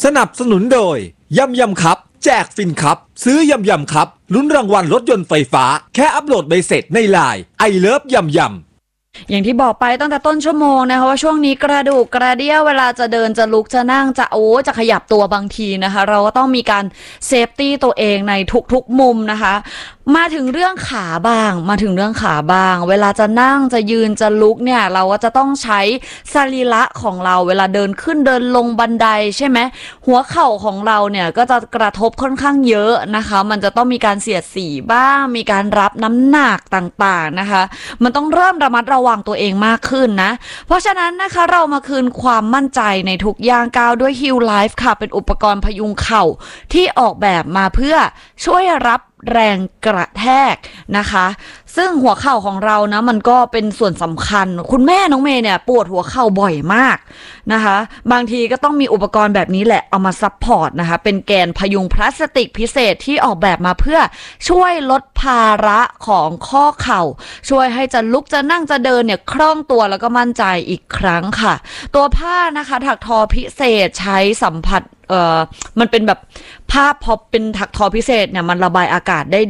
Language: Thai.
สนับสนุนโดยยำครับแจกฟินครับซื้อยำครับลุ้นรางวัลรถยนต์ไฟฟ้าแค่อัปโหลดใบเสร็จในไลน์ไอเลิฟยำอย่างที่บอกไปตั้งแต่ต้นชั่วโมงนะคะว่าช่วงนี้กระดูกกระเดี่ยวเวลาจะเดินจะลุกจะนั่งจะขยับตัวบางทีนะคะเราก็ต้องมีการเซฟตี้ตัวเองในทุกมุมนะคะมาถึงเรื่องขาบ้างเวลาจะนั่งจะยืนจะลุกเนี่ยเราก็จะต้องใช้สรีระของเราเวลาเดินขึ้นเดินลงบันไดใช่ไหมหัวเข่าของเราเนี่ยก็จะกระทบค่อนข้างเยอะนะคะมันจะต้องมีการเสียดสีบ้างมีการรับน้ำหนักต่างๆนะคะมันต้องเริ่มระมัดระวังตัวเองมากขึ้นนะเพราะฉะนั้นนะคะเรามาคืนความมั่นใจในทุกย่างก้าวด้วย Heal Life ค่ะเป็นอุปกรณ์พยุงเข่าที่ออกแบบมาเพื่อช่วยรับแรงกระแทกนะคะซึ่งหัวเข่าของเรานะมันก็เป็นส่วนสำคัญคุณแม่น้องเมย์เนี่ยปวดหัวเข่าบ่อยมากนะคะบางทีก็ต้องมีอุปกรณ์แบบนี้แหละเอามาซัพพอร์ตนะคะเป็นแกนพยุงพลาสติกพิเศษที่ออกแบบมาเพื่อช่วยลดภาระของข้อเข่าช่วยให้จะลุกจะนั่งจะเดินเนี่ยคล่องตัวแล้วก็มั่นใจอีกครั้งค่ะตัวผ้านะคะถักทอพิเศษใช้สัมผัสมันเป็นแบบผ้าพอเป็นถักทอพิเศษเนี่ยมันระบายอากาศได้